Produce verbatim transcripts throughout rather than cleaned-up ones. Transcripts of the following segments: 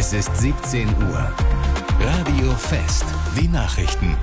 Es ist siebzehn Uhr. Radio Fest, die Nachrichten.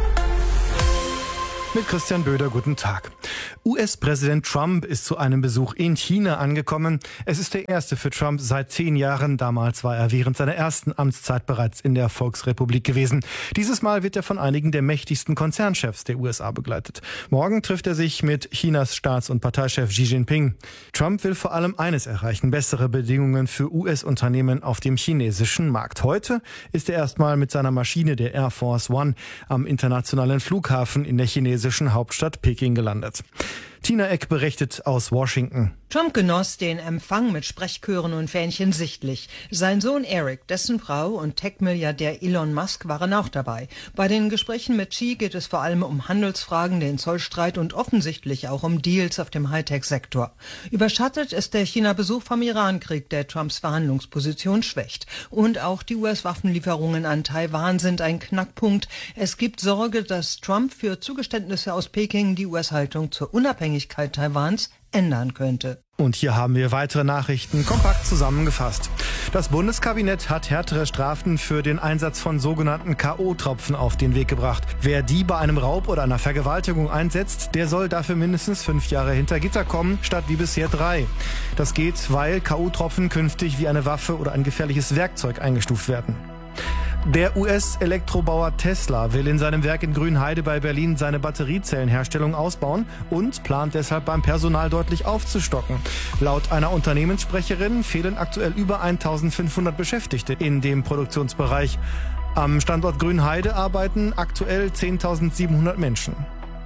Mit Christian Böder, guten Tag. U S-Präsident Trump ist zu einem Besuch in China angekommen. Es ist der erste für Trump seit zehn Jahren. Damals war er während seiner ersten Amtszeit bereits in der Volksrepublik gewesen. Dieses Mal wird er von einigen der mächtigsten Konzernchefs der U S A begleitet. Morgen trifft er sich mit Chinas Staats- und Parteichef Xi Jinping. Trump will vor allem eines erreichen: bessere Bedingungen für U S-Unternehmen auf dem chinesischen Markt. Heute ist er erstmal mit seiner Maschine, der Air Force One, am internationalen Flughafen in der chinesischen Hauptstadt Peking gelandet. Tina Eck berichtet aus Washington. Trump genoss den Empfang mit Sprechchören und Fähnchen sichtlich. Sein Sohn Eric, dessen Frau und Tech-Milliardär Elon Musk waren auch dabei. Bei den Gesprächen mit Xi geht es vor allem um Handelsfragen, den Zollstreit und offensichtlich auch um Deals auf dem Hightech-Sektor. Überschattet ist der China-Besuch vom Irankrieg, der Trumps Verhandlungsposition schwächt. Und auch die U S-Waffenlieferungen an Taiwan sind ein Knackpunkt. Es gibt Sorge, dass Trump für Zugeständnisse aus Peking die U S-Haltung zur Unabhängigkeit Taiwans ändern könnte. Und hier haben wir weitere Nachrichten kompakt zusammengefasst. Das Bundeskabinett hat härtere Strafen für den Einsatz von sogenannten K O-Tropfen auf den Weg gebracht. Wer die bei einem Raub oder einer Vergewaltigung einsetzt, der soll dafür mindestens fünf Jahre hinter Gitter kommen, statt wie bisher drei. Das geht, weil K O-Tropfen künftig wie eine Waffe oder ein gefährliches Werkzeug eingestuft werden. Der U S-Elektrobauer Tesla will in seinem Werk in Grünheide bei Berlin seine Batteriezellenherstellung ausbauen und plant deshalb beim Personal deutlich aufzustocken. Laut einer Unternehmenssprecherin fehlen aktuell über eintausendfünfhundert Beschäftigte in dem Produktionsbereich. Am Standort Grünheide arbeiten aktuell zehntausendsiebenhundert Menschen.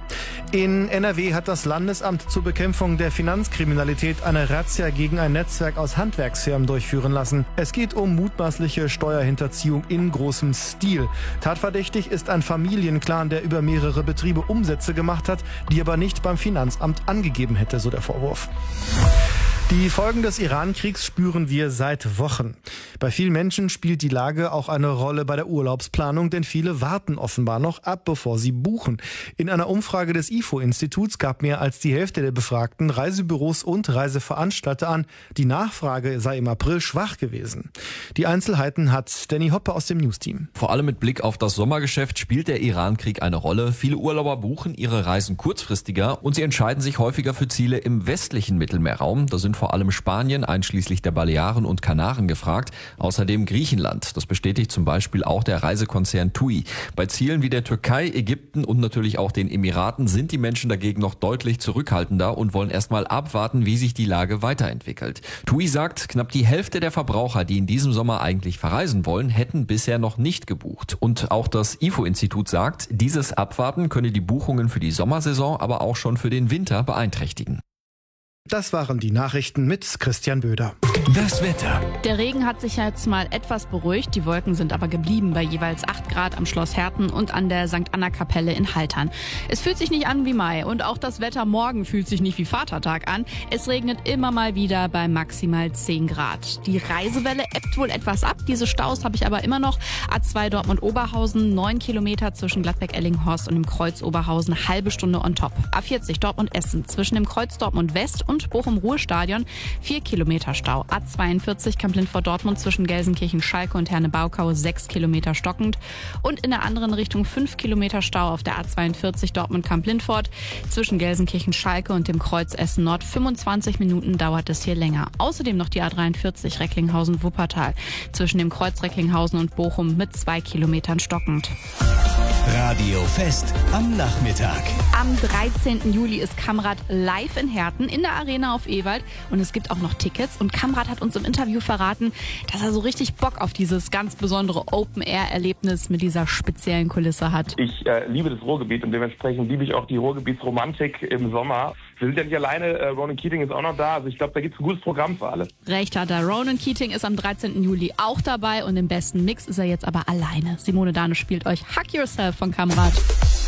In N R W hat das Landesamt zur Bekämpfung der Finanzkriminalität eine Razzia gegen ein Netzwerk aus Handwerksfirmen durchführen lassen. Es geht um mutmaßliche Steuerhinterziehung in großem Stil. Tatverdächtig ist ein Familienclan, der über mehrere Betriebe Umsätze gemacht hat, die aber nicht beim Finanzamt angegeben hätte, so der Vorwurf. Die Folgen des Iran-Kriegs spüren wir seit Wochen. Bei vielen Menschen spielt die Lage auch eine Rolle bei der Urlaubsplanung, denn viele warten offenbar noch ab, bevor sie buchen. In einer Umfrage des I F O-Instituts gab mehr als die Hälfte der Befragten Reisebüros und Reiseveranstalter an, die Nachfrage sei im April schwach gewesen. Die Einzelheiten hat Danny Hoppe aus dem Newsteam. Vor allem mit Blick auf das Sommergeschäft spielt der Iran-Krieg eine Rolle. Viele Urlauber buchen ihre Reisen kurzfristiger und sie entscheiden sich häufiger für Ziele im westlichen Mittelmeerraum. Da sind vor allem Spanien, einschließlich der Balearen und Kanaren gefragt. Außerdem Griechenland. Das bestätigt zum Beispiel auch der Reisekonzern TUI. Bei Zielen wie der Türkei, Ägypten und natürlich auch den Emiraten sind die Menschen dagegen noch deutlich zurückhaltender und wollen erstmal abwarten, wie sich die Lage weiterentwickelt. TUI sagt, knapp die Hälfte der Verbraucher, die in diesem Sommer eigentlich verreisen wollen, hätten bisher noch nicht gebucht. Und auch das I F O-Institut sagt, dieses Abwarten könne die Buchungen für die Sommersaison, aber auch schon für den Winter beeinträchtigen. Das waren die Nachrichten mit Christian Böder. Das Wetter. Der Regen hat sich jetzt mal etwas beruhigt, die Wolken sind aber geblieben bei jeweils acht Grad am Schloss Herten und an der Sankt Anna-Kapelle in Haltern. Es fühlt sich nicht an wie Mai und auch das Wetter morgen fühlt sich nicht wie Vatertag an. Es regnet immer mal wieder bei maximal zehn Grad. Die Reisewelle ebbt wohl etwas ab, diese Staus habe ich aber immer noch. A zwei Dortmund-Oberhausen, neun Kilometer zwischen Gladbeck-Ellinghorst und dem Kreuz Oberhausen, halbe Stunde on top. A vierzig Dortmund-Essen zwischen dem Kreuz Dortmund-West und Bochum-Ruhrstadion, vier Kilometer Stau. A zweiundvierzig Kamp-Lindfort-Dortmund zwischen Gelsenkirchen-Schalke und Herne-Baukau, sechs Kilometer stockend. Und in der anderen Richtung fünf Kilometer Stau auf der A zweiundvierzig Dortmund-Kamp-Lindfort zwischen Gelsenkirchen-Schalke und dem Kreuz Essen-Nord. fünfundzwanzig Minuten dauert es hier länger. Außerdem noch die A dreiundvierzig Recklinghausen-Wuppertal zwischen dem Kreuz Recklinghausen und Bochum mit zwei Kilometern stockend. Radio Fest am Nachmittag. Am dreizehnten Juli ist Kamrad live in Herten in der Arena auf Ewald und es gibt auch noch Tickets. Und Kamrad hat uns im Interview verraten, dass er so richtig Bock auf dieses ganz besondere Open-Air-Erlebnis mit dieser speziellen Kulisse hat. Ich äh, liebe das Ruhrgebiet und dementsprechend liebe ich auch die Ruhrgebietsromantik im Sommer. Wir sind ja nicht alleine, äh, Ronan Keating ist auch noch da, also ich glaube, da gibt es ein gutes Programm für alle. Recht hat er. Ronan Keating ist am dreizehnten Juli auch dabei und im besten Mix ist er jetzt aber alleine. Simone Dane spielt euch Hug Yourself von Kamrad.